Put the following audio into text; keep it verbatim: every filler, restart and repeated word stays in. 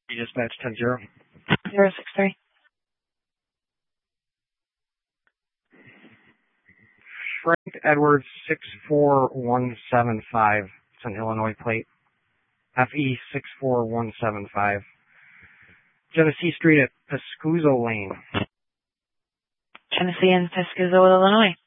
Dispatch ten zero. zero six three. Frank Edwards six four one seven five. It's an Illinois plate. F E six four one seven five. Genesee Street at Pascuzo Lane. Genesee and Pascuzo, Illinois.